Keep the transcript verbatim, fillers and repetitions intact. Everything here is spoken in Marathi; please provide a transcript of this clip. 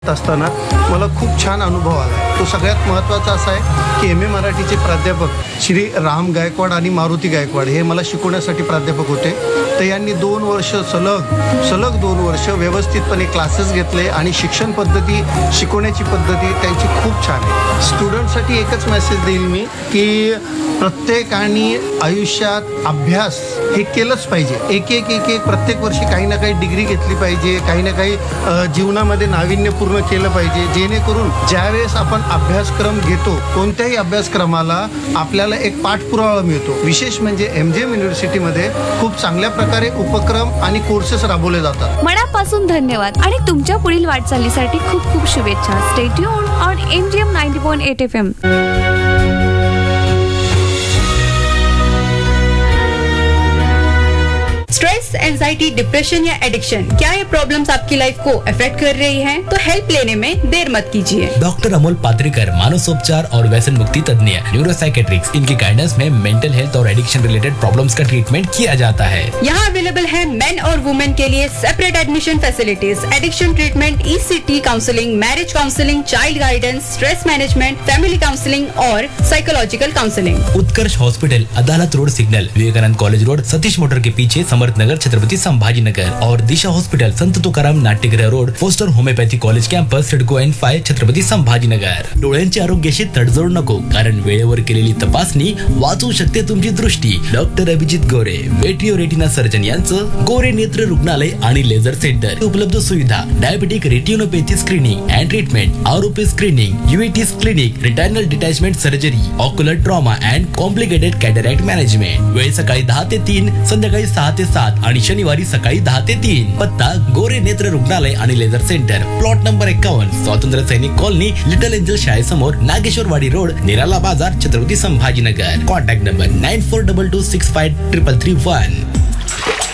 असताना मला खूप छान अनुभव आला. तो सगळ्यात महत्त्वाचा असा आहे की एम ए मराठीचे प्राध्यापक श्री राम गायकवाड आणि मारुती गायकवाड हे मला शिकवण्यासाठी प्राध्यापक होते. तर यांनी दोन वर्ष सलग सलग दोन वर्ष व्यवस्थितपणे क्लासेस घेतले आणि शिक्षण पद्धती शिकवण्याची पद्धती त्यांची खूप छान आहे. स्टुडंटसाठी एकच मेसेज देईल मी की प्रत्येकाने आयुष्यात अभ्यास हे केलंच पाहिजे. एक एक एक एक प्रत्येक वर्षी काही ना काही डिग्री घेतली पाहिजे, काही ना काही अ, जीवनामध्ये नाविन्यपूर्ण केलं पाहिजे, जेणेकरून ज्यावेळेस आपण अभ्यासक्रम घेतो कोणत्याही अभ्यासक्रमाला आपल्याला एक पाठपुरावा मिळतो. विशेष म्हणजे एम जी एम युनिव्हर्सिटीमध्ये खूप चांगल्या प्रकारे उपक्रम आणि कोर्सेस राबवले जातात. मनापासून धन्यवाद आणि तुमच्या पुढील वाटचालीसाठी खूप खूप शुभेच्छा. Stay tuned on M G M ninety point eight F M. Stress, anxiety, depression या एडिक्शन, क्या ये प्रॉब्लम्स आपकी लाइफ को अफेक्ट कर रही हैं? तो हेल्प लेने में देर मत कीजिए. डॉक्टर अमोल पात्रिकर मानसोपचार और व्यसन मुक्ति तज्ञ, न्यूरोसाइकेट्रिक्स, इनकी गाइडेंस में मेंटल हेल्थ और एडिक्शन रिलेटेड प्रॉब्लम्स का ट्रीटमेंट किया जाता है. यहाँ अवेलेबल है मेन और वुमेन के लिए separate admission facilities, addiction treatment, E C T counselling, marriage counselling, child guidance, stress management, family counselling और साइकोलॉजिकल काउंसलिंग. उत्कर्ष हॉस्पिटल, अदालत road signal, Vivekananda college road, Satish motor के पीछे, समर्थ नगर, छत्रपति संभाजीनगर. और दिशा हॉस्पिटल, संत तुकाराम नाट्यगृह road, poster homeopathy college campus, CIDCO N five, Chhatrapati Sambhajinagar. डोळ्यांच्या आरोग्याशी तडजोड नको, कारण वेळेवर केलेली तपासणी वाचवू शकते तुमची दृष्टी. डॉक्टर अभिजित गोरे, वेट्रिओ रेटिना सर्जन यांचं गोरे नेत्र रुग्णालय आणि लेझर सेंटर. उपलब्ध सुविधा: diabetic retinopathy screening and treatment, आरोपी screening, युएटीस clinic, रिटायनल detachment surgery, ocular trauma and complicated cataract management. वेळ सकाळी दहा ते तीन, संध्याकाळी सहा ते सात आणि शनिवारी सकाळी दहा ते तीन. पत्ता: गोरे नेत्र रुग्णालय आणि लेझर सेंटर, प्लॉट नंबर एक्कावन्न, स्वातंत्र्य सैनिक colony, little angel शाळेसमोर, Nageshwarwadi road, निराला बाजार, Chhatrapati Sambhajinagar. Contact number nine four double two six five triple three one.